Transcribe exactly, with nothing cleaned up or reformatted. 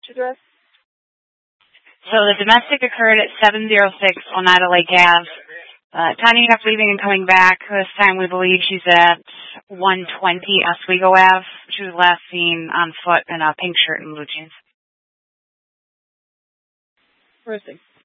address? So the domestic occurred at seven oh six Oneida Lake Ave. Uh, Tanya kept leaving and coming back. This time we believe she's at one twenty Oswego Ave. She was last seen on foot in a pink shirt and blue jeans. First thing.